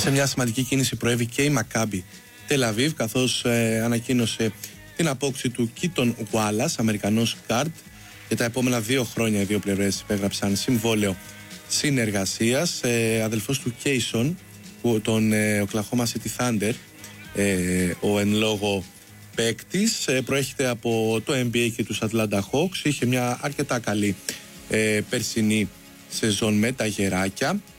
Σε μια σημαντική κίνηση προέβη και η Μακάμπι Τελαβίβ, καθώς ανακοίνωσε την απόκτηση του Κίτον Γουάλας, Αμερικανός γκάρντ. Για τα επόμενα 2 χρόνια οι δύο πλευρές υπέγραψαν συμβόλαιο συνεργασίας. Αδελφός του Κέισον, τον Oklahoma City Thunder, ο εν λόγω παίκτης, προέρχεται από το NBA και τους Atlanta Hawks. Είχε μια αρκετά καλή περσινή σεζόν με τα γεράκια.